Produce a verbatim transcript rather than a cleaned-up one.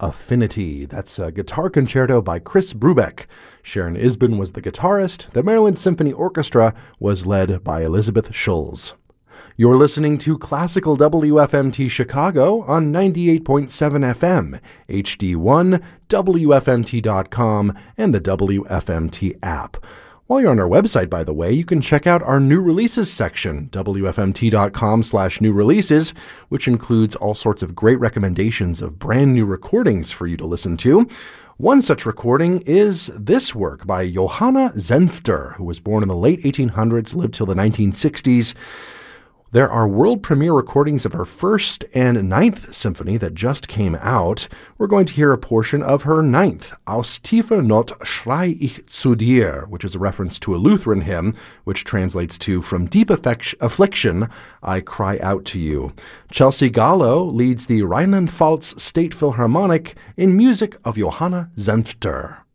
Affinity. That's a guitar concerto by Chris Brubeck. Sharon Isbin was the guitarist. The Maryland Symphony Orchestra was led by Elizabeth Schulz. You're listening to Classical W F M T Chicago on ninety-eight point seven F M, H D one, W F M T dot com, and the W F M T app. While you're on our website, by the way, you can check out our new releases section, W F M T dot com slash new releases, which includes all sorts of great recommendations of brand new recordings for you to listen to. One such recording is this work by Johanna Senfter, who was born in the late eighteen hundreds, lived till the nineteen sixties. There are world premiere recordings of her first and ninth symphony that just came out. We're going to hear a portion of her ninth, Aus tiefer Not schrei ich zu dir, which is a reference to a Lutheran hymn, which translates to From deep affliction, I cry out to you. Chelsea Gallo leads the Rheinland-Pfalz State Philharmonic in music of Johanna Senfter.